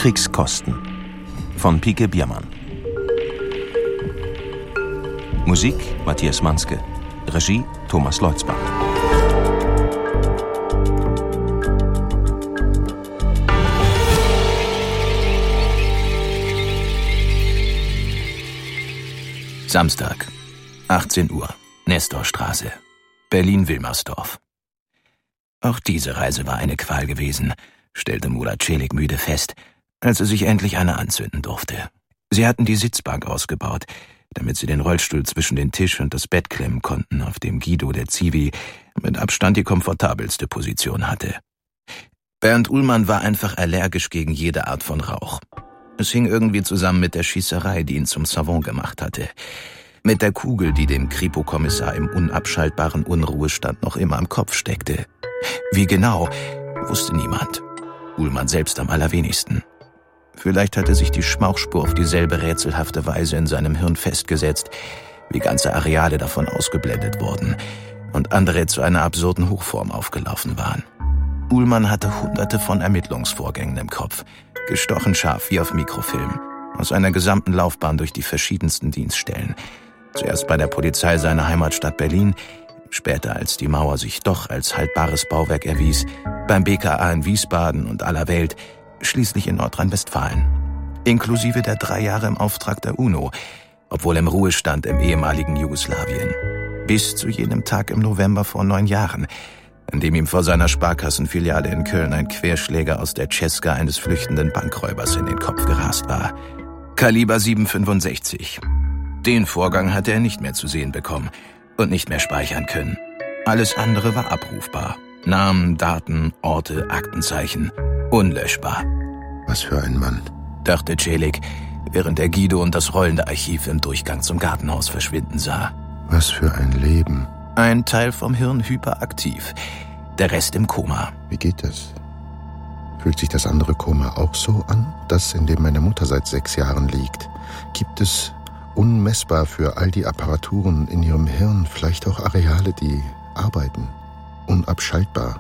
Kriegskosten von Pike Biermann. Musik Matthias Manske, Regie Thomas Leutzbach. Samstag, 18 Uhr, Nestorstraße, Berlin-Wilmersdorf. Auch diese Reise war eine Qual gewesen, stellte Murat Celik müde fest, als er sich endlich eine anzünden durfte. Sie hatten die Sitzbank ausgebaut, damit sie den Rollstuhl zwischen den Tisch und das Bett klemmen konnten, auf dem Guido, der Zivi, mit Abstand die komfortabelste Position hatte. Bernd Uhlmann war einfach allergisch gegen jede Art von Rauch. Es hing irgendwie zusammen mit der Schießerei, die ihn zum Savant gemacht hatte. Mit der Kugel, die dem Kripo-Kommissar im unabschaltbaren Unruhestand noch immer am Kopf steckte. Wie genau, wusste niemand. Uhlmann selbst am allerwenigsten. Vielleicht hatte sich die Schmauchspur auf dieselbe rätselhafte Weise in seinem Hirn festgesetzt, wie ganze Areale davon ausgeblendet wurden und andere zu einer absurden Hochform aufgelaufen waren. Uhlmann hatte hunderte von Ermittlungsvorgängen im Kopf, gestochen scharf wie auf Mikrofilm, aus seiner gesamten Laufbahn durch die verschiedensten Dienststellen. Zuerst bei der Polizei seiner Heimatstadt Berlin, später, als die Mauer sich doch als haltbares Bauwerk erwies, beim BKA in Wiesbaden und aller Welt, schließlich in Nordrhein-Westfalen. Inklusive der 3 Jahre im Auftrag der UNO, obwohl im Ruhestand im ehemaligen Jugoslawien. Bis zu jenem Tag im November vor 9 Jahren, an dem ihm vor seiner Sparkassenfiliale in Köln ein Querschläger aus der Cesca eines flüchtenden Bankräubers in den Kopf gerast war. Kaliber 7,65. Den Vorgang hatte er nicht mehr zu sehen bekommen und nicht mehr speichern können. Alles andere war abrufbar. Namen, Daten, Orte, Aktenzeichen. Unlöschbar. Was für ein Mann, dachte Celik, während er Guido und das rollende Archiv im Durchgang zum Gartenhaus verschwinden sah. Was für ein Leben. Ein Teil vom Hirn hyperaktiv, der Rest im Koma. Wie geht das? Fühlt sich das andere Koma auch so an? Das, in dem meine Mutter seit 6 Jahren liegt. Gibt es unmessbar für all die Apparaturen in ihrem Hirn vielleicht auch Areale, die arbeiten? Unabschaltbar.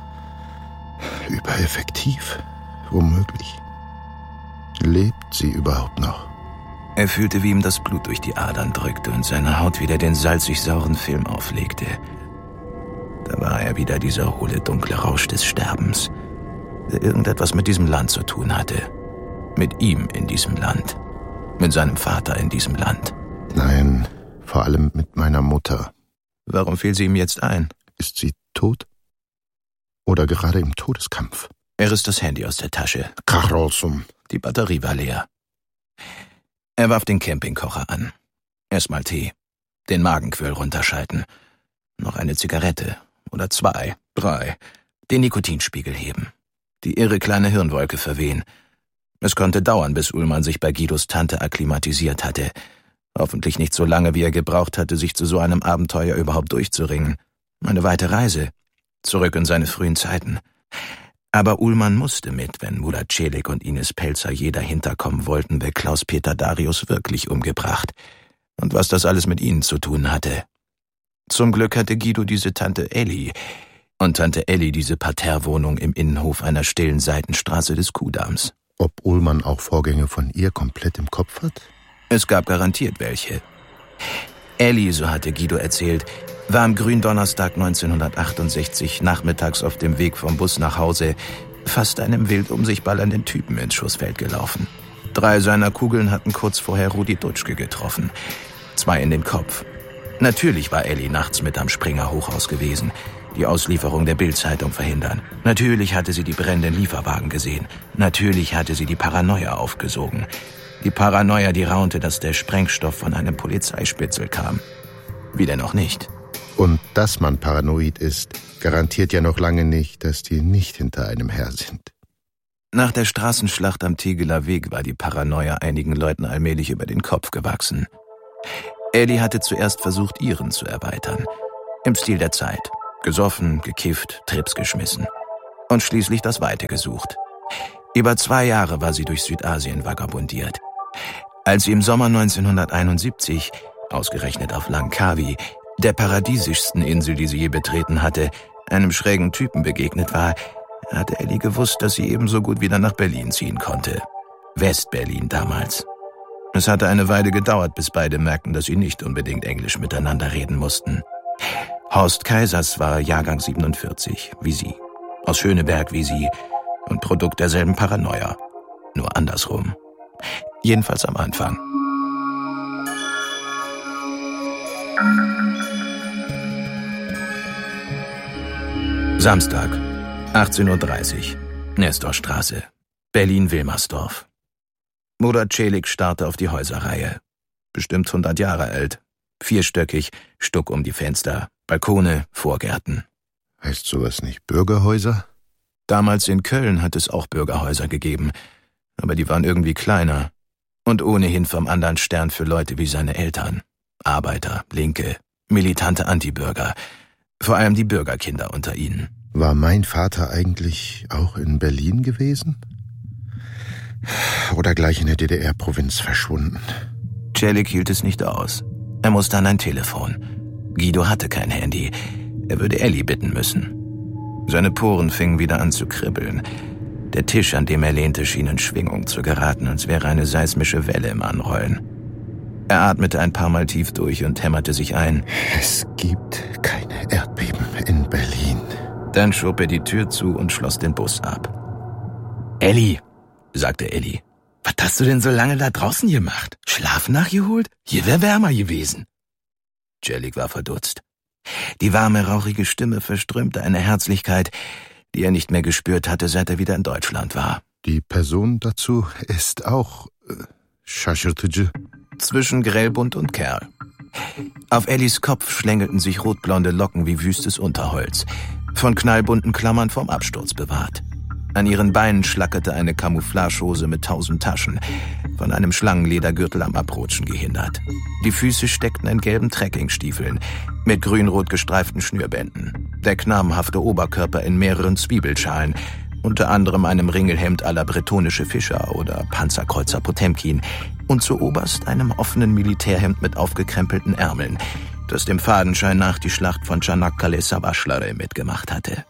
Übereffektiv? Womöglich. Lebt sie überhaupt noch? Er fühlte, wie ihm das Blut durch die Adern drückte und seine Haut wieder den salzig-sauren Film auflegte. Da war er wieder, dieser hohle, dunkle Rausch des Sterbens, der irgendetwas mit diesem Land zu tun hatte. Mit ihm in diesem Land. Mit seinem Vater in diesem Land. Nein, vor allem mit meiner Mutter. Warum fiel sie ihm jetzt ein? Ist sie tot? Oder gerade im Todeskampf? Er riss das Handy aus der Tasche. Karlsson. Die Batterie war leer. Er warf den Campingkocher an. Erstmal Tee. Den Magenquirl runterschalten. Noch eine Zigarette. Oder 2, 3. Den Nikotinspiegel heben. Die irre kleine Hirnwolke verwehen. Es konnte dauern, bis Uhlmann sich bei Guidos Tante akklimatisiert hatte. Hoffentlich nicht so lange, wie er gebraucht hatte, sich zu so einem Abenteuer überhaupt durchzuringen. Eine weite Reise. Zurück in seine frühen Zeiten. Aber Uhlmann musste mit, wenn Murat Celik und Ines Pelzer je dahinter kommen wollten, wer Klaus-Peter Darius wirklich umgebracht und was das alles mit ihnen zu tun hatte. Zum Glück hatte Guido diese Tante Elli und Tante Elli diese Parterrewohnung im Innenhof einer stillen Seitenstraße des Kuhdamms. Ob Uhlmann auch Vorgänge von ihr komplett im Kopf hat? Es gab garantiert welche. Elli, so hatte Guido erzählt, war am Gründonnerstag 1968 nachmittags auf dem Weg vom Bus nach Hause fast einem wild um sich ballernden Typen ins Schussfeld gelaufen. 3 seiner Kugeln hatten kurz vorher Rudi Dutschke getroffen. 2 in den Kopf. Natürlich war Elli nachts mit am Springer Hochhaus gewesen, die Auslieferung der Bild-Zeitung verhindern. Natürlich hatte sie die brennenden Lieferwagen gesehen. Natürlich hatte sie die Paranoia aufgesogen. Die Paranoia, die raunte, dass der Sprengstoff von einem Polizeispitzel kam. Wie denn auch nicht? Und dass man paranoid ist, garantiert ja noch lange nicht, dass die nicht hinter einem her sind. Nach der Straßenschlacht am Tegeler Weg war die Paranoia einigen Leuten allmählich über den Kopf gewachsen. Elli hatte zuerst versucht, ihren zu erweitern. Im Stil der Zeit. Gesoffen, gekifft, Trips geschmissen. Und schließlich das Weite gesucht. Über 2 Jahre war sie durch Südasien vagabundiert. Als sie im Sommer 1971, ausgerechnet auf Langkawi, der paradiesischsten Insel, die sie je betreten hatte, einem schrägen Typen begegnet war, hatte Elli gewusst, dass sie ebenso gut wieder nach Berlin ziehen konnte. West-Berlin damals. Es hatte eine Weile gedauert, bis beide merkten, dass sie nicht unbedingt Englisch miteinander reden mussten. Horst Kaisers war Jahrgang 47, wie sie. Aus Schöneberg wie sie und Produkt derselben Paranoia. Nur andersrum. Jedenfalls am Anfang. Samstag, 18:30 Uhr, Nestorstraße, Berlin-Wilmersdorf. Murat Celik starrte auf die Häuserreihe. Bestimmt 100 Jahre alt. Vierstöckig, Stuck um die Fenster, Balkone, Vorgärten. Heißt sowas nicht Bürgerhäuser? Damals in Köln hat es auch Bürgerhäuser gegeben, aber die waren irgendwie kleiner. Und ohnehin vom anderen Stern für Leute wie seine Eltern. Arbeiter, Linke, militante Antibürger. Vor allem die Bürgerkinder unter ihnen. War mein Vater eigentlich auch in Berlin gewesen? Oder gleich in der DDR-Provinz verschwunden? Celik hielt es nicht aus. Er musste an ein Telefon. Guido hatte kein Handy. Er würde Elli bitten müssen. Seine Poren fingen wieder an zu kribbeln. Der Tisch, an dem er lehnte, schien in Schwingung zu geraten, als wäre eine seismische Welle im Anrollen. Er atmete ein paar Mal tief durch und hämmerte sich ein. Es gibt keine Erdbeben in Berlin. Dann schob er die Tür zu und schloss den Bus ab. »Elli«, sagte Elli, »was hast du denn so lange da draußen gemacht? Schlaf nachgeholt? Hier wär wärmer gewesen.« Celik war verdutzt. Die warme, rauchige Stimme verströmte eine Herzlichkeit, die er nicht mehr gespürt hatte, seit er wieder in Deutschland war. Die Person dazu ist auch şaşırtıcı. Zwischen Grellbunt und Kerl. Auf Ellis Kopf schlängelten sich rotblonde Locken wie wüstes Unterholz, von knallbunten Klammern vom Absturz bewahrt. An ihren Beinen schlackerte eine Camouflagehose mit 1000 Taschen, von einem Schlangenledergürtel am Abrutschen gehindert. Die Füße steckten in gelben Trekkingstiefeln, mit grün-rot gestreiften Schnürbänden. Der knabenhafte Oberkörper in mehreren Zwiebelschalen, unter anderem einem Ringelhemd à la bretonische Fischer oder Panzerkreuzer Potemkin und zuoberst einem offenen Militärhemd mit aufgekrempelten Ärmeln, das dem Fadenschein nach die Schlacht von Çanakkale-Savaşları mitgemacht hatte.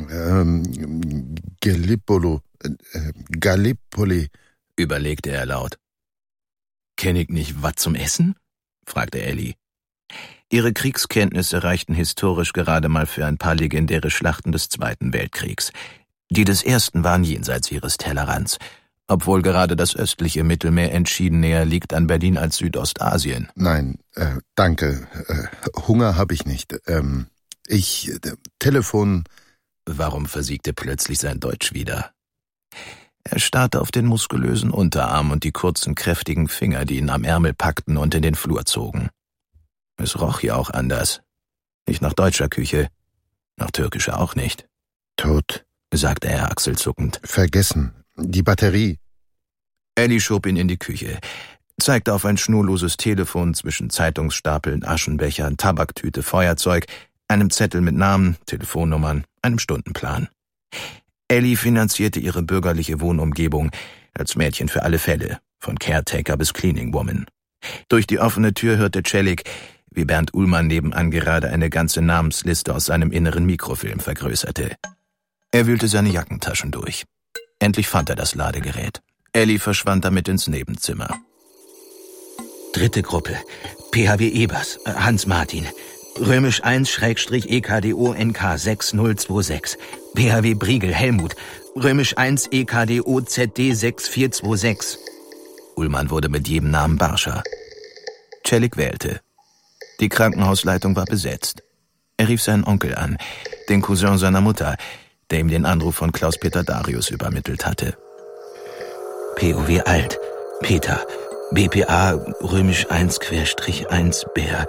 Gallipoli, überlegte er laut. »Kenn ich nicht was zum Essen?« fragte Elli. Ihre Kriegskenntnisse reichten historisch gerade mal für ein paar legendäre Schlachten des Zweiten Weltkriegs. Die des Ersten waren jenseits ihres Tellerrands, obwohl gerade das östliche Mittelmeer entschieden näher liegt an Berlin als Südostasien. Nein, danke. Hunger habe ich nicht. Telefon... Warum versiegte plötzlich sein Deutsch wieder? Er starrte auf den muskulösen Unterarm und die kurzen, kräftigen Finger, die ihn am Ärmel packten und in den Flur zogen. Es roch hier auch anders. Nicht nach deutscher Küche, nach türkischer auch nicht. Tot, sagte er achselzuckend. Vergessen, die Batterie. Elli schob ihn in die Küche, zeigte auf ein schnurloses Telefon zwischen Zeitungsstapeln, Aschenbechern, Tabaktüte, Feuerzeug, einem Zettel mit Namen, Telefonnummern, einem Stundenplan. Elli finanzierte ihre bürgerliche Wohnumgebung als Mädchen für alle Fälle, von Caretaker bis Cleaning Woman. Durch die offene Tür hörte Celik, wie Bernd Ullmann nebenan gerade eine ganze Namensliste aus seinem inneren Mikrofilm vergrößerte. Er wühlte seine Jackentaschen durch. Endlich fand er das Ladegerät. Elli verschwand damit ins Nebenzimmer. 3. Gruppe, PHW Ebers, Hans Martin, Römisch 1-EKDO NK 6026, PHW Briegel Helmut, Römisch 1 EKDO ZD 6426. Ullmann wurde mit jedem Namen barscher. Celik wählte. Die Krankenhausleitung war besetzt. Er rief seinen Onkel an, den Cousin seiner Mutter, der ihm den Anruf von Klaus-Peter Darius übermittelt hatte. POW Alt, Peter, BPA Römisch 1-1 Bär,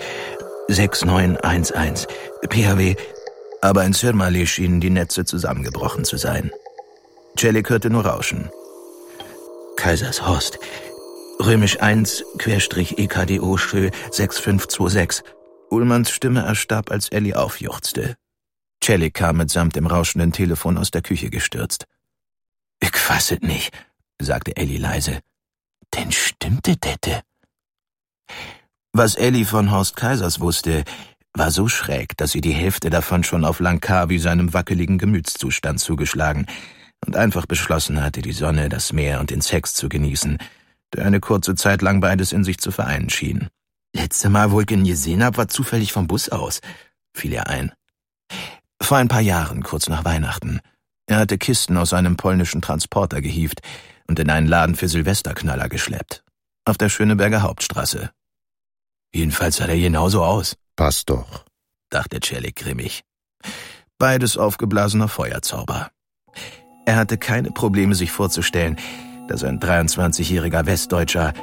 6911, PHW, aber in Sirmali schienen die Netze zusammengebrochen zu sein. Celik hörte nur Rauschen. Kaisershorst, Römisch 1-EKDO Schö 6526. Ullmanns Stimme erstarb, als Elli aufjuchzte. Celik kam mitsamt dem rauschenden Telefon aus der Küche gestürzt. »Ich fass es nicht«, sagte Elli leise. »Denn stimmte dette?« Was Elli von Horst Kaisers wusste, war so schräg, dass sie die Hälfte davon schon auf Langkawi seinem wackeligen Gemütszustand zugeschlagen und einfach beschlossen hatte, die Sonne, das Meer und den Sex zu genießen, der eine kurze Zeit lang beides in sich zu vereinen schien. »Letzte Mal, wo ich ihn gesehen hab, war zufällig vom Bus aus«, fiel ihr ein. Vor ein paar Jahren, kurz nach Weihnachten. Er hatte Kisten aus einem polnischen Transporter gehievt und in einen Laden für Silvesterknaller geschleppt. Auf der Schöneberger Hauptstraße. Jedenfalls sah er genauso aus. »Passt doch«, dachte Celik grimmig. Beides aufgeblasener Feuerzauber. Er hatte keine Probleme, sich vorzustellen, dass ein 23-jähriger Westdeutscher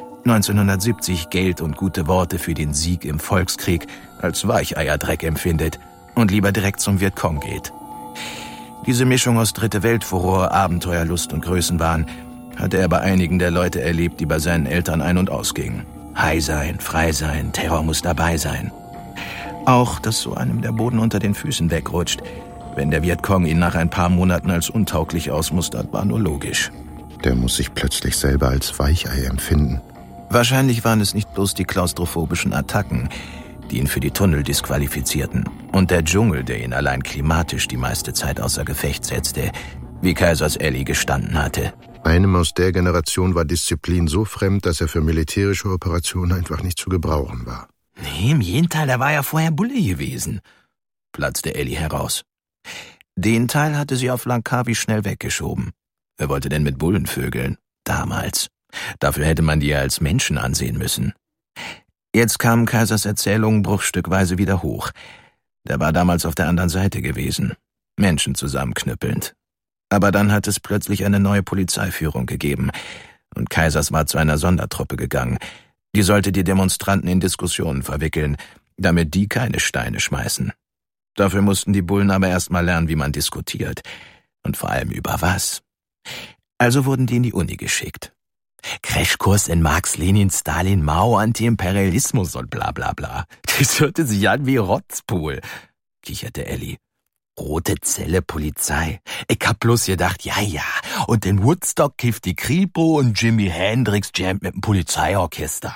1970 Geld und gute Worte für den Sieg im Volkskrieg als Weicheierdreck empfindet und lieber direkt zum Vietcong geht. Diese Mischung aus Dritte-Welt-Furor, Abenteuerlust und Größenwahn hatte er bei einigen der Leute erlebt, die bei seinen Eltern ein- und ausgingen. High sein, frei sein, Terror muss dabei sein. Auch, dass so einem der Boden unter den Füßen wegrutscht, wenn der Vietcong ihn nach ein paar Monaten als untauglich ausmustert, war nur logisch. Der muss sich plötzlich selber als Weichei empfinden. Wahrscheinlich waren es nicht bloß die klaustrophobischen Attacken, die ihn für die Tunnel disqualifizierten, und der Dschungel, der ihn allein klimatisch die meiste Zeit außer Gefecht setzte, wie Kaisers Elli gestanden hatte. Einem aus der Generation war Disziplin so fremd, dass er für militärische Operationen einfach nicht zu gebrauchen war. Nee, im Gegenteil, der war ja vorher Bulle gewesen, platzte Elli heraus. Den Teil hatte sie auf Langkawi schnell weggeschoben. Wer wollte denn mit Bullen vögeln? Damals. Dafür hätte man die ja als Menschen ansehen müssen. Jetzt kamen Kaisers Erzählungen bruchstückweise wieder hoch. Der war damals auf der anderen Seite gewesen, Menschen zusammenknüppelnd. Aber dann hat es plötzlich eine neue Polizeiführung gegeben und Kaisers war zu einer Sondertruppe gegangen. Die sollte die Demonstranten in Diskussionen verwickeln, damit die keine Steine schmeißen. Dafür mussten die Bullen aber erst mal lernen, wie man diskutiert. Und vor allem über was. Also wurden die in die Uni geschickt. Crashkurs in Marx, Lenin, Stalin, Mao, Anti-Imperialismus und bla bla bla. Das hörte sich an wie Rotzpool, kicherte Elli. Rote Zelle, Polizei. Ich hab bloß gedacht, ja, und in Woodstock kifft die Kripo und Jimi Hendrix jammt mit dem Polizeiorchester.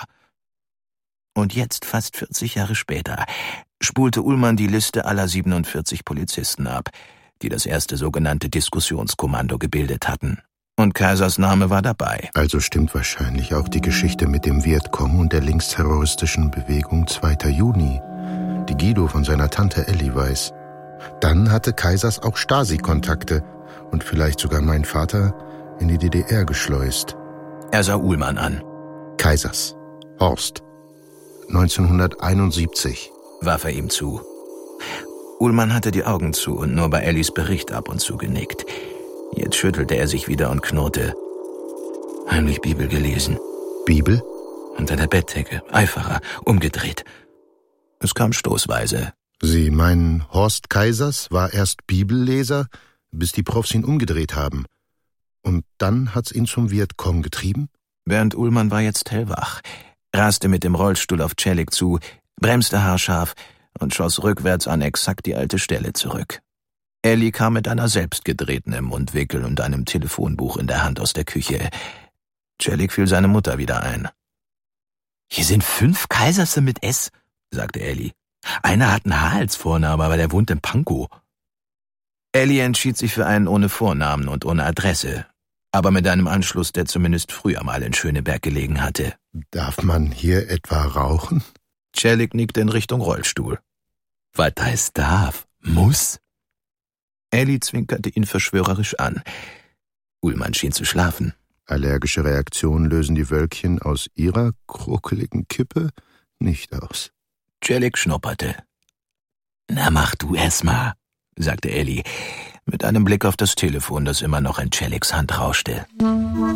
Und jetzt, fast 40 Jahre später, spulte Ullmann die Liste aller 47 Polizisten ab, die das erste sogenannte Diskussionskommando gebildet hatten. Und Kaisers Name war dabei. Also stimmt wahrscheinlich auch die Geschichte mit dem Vietcong und der linksterroristischen Bewegung 2. Juni, die Guido von seiner Tante Elli weiß. Dann hatte Kaisers auch Stasi-Kontakte und vielleicht sogar meinen Vater in die DDR geschleust. Er sah Ullmann an. Kaisers, Horst, 1971, warf er ihm zu. Ullmann hatte die Augen zu und nur bei Ellis Bericht ab und zu genickt. Jetzt schüttelte er sich wieder und knurrte. Heimlich Bibel gelesen. Bibel? Unter der Bettdecke, Eiferer, umgedreht. Es kam stoßweise. Sie meinen, Horst Kaisers war erst Bibelleser, bis die Profs ihn umgedreht haben. Und dann hat's ihn zum Vietcong getrieben? Bernd Ullmann war jetzt hellwach, raste mit dem Rollstuhl auf Celik zu, bremste haarscharf und schoss rückwärts an exakt die alte Stelle zurück. Elli kam mit einer selbstgedrehten im Mundwinkel und einem Telefonbuch in der Hand aus der Küche. Celik fiel seine Mutter wieder ein. »Hier sind 5 Kaiserse mit S«, sagte Elli. »Einer hat ein H als Vorname, aber der wohnt in Pankow.« Elli entschied sich für einen ohne Vornamen und ohne Adresse, aber mit einem Anschluss, der zumindest früher mal in Schöneberg gelegen hatte. »Darf man hier etwa rauchen?« Celik nickte in Richtung Rollstuhl. »Was heißt darf? Muss?« Elli zwinkerte ihn verschwörerisch an. Ullmann schien zu schlafen. Allergische Reaktionen lösen die Wölkchen aus ihrer kruckeligen Kippe nicht aus. Celik schnupperte. »Na, mach du erst mal«, sagte Elli, mit einem Blick auf das Telefon, das immer noch in Celiks Hand rauschte.